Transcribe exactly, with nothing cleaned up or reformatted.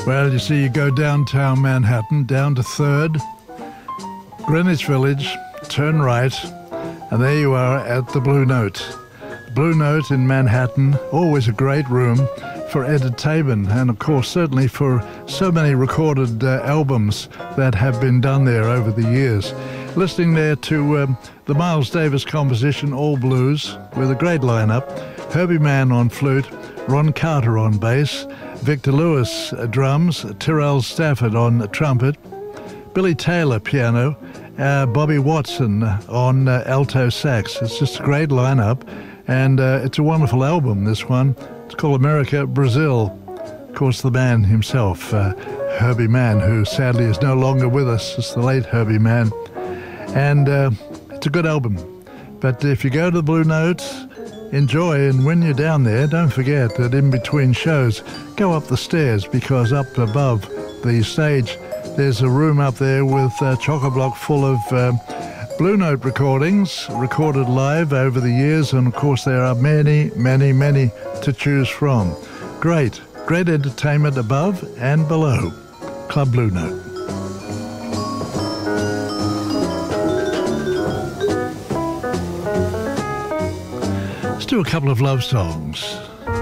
Well, you see, you go downtown Manhattan, down to third, Greenwich Village, turn right, and there you are at the Blue Note. Blue Note in Manhattan, always a great room for entertainment, and of course certainly for so many recorded uh, albums that have been done there over the years. Listening there to um, the Miles Davis composition All Blues with a great lineup: Herbie Mann on flute, Ron Carter on bass, Victor Lewis uh, drums, Tyrell Stafford on trumpet, Billy Taylor piano, uh, Bobby Watson on uh, alto sax. It's just a great lineup, and uh, it's a wonderful album, this one. It's called America, Brazil. Of course, the man himself, uh, Herbie Mann, who sadly is no longer with us. It's the late Herbie Mann. And uh, it's a good album. But if you go to the Blue Note, enjoy, and when you're down there, don't forget that in between shows, go up the stairs, because up above the stage, there's a room up there with a chock-a-block full of uh, Blue Note recordings, recorded live over the years, and of course there are many, many, many to choose from. Great, great entertainment above and below. Club Blue Note. Let's do a couple of love songs.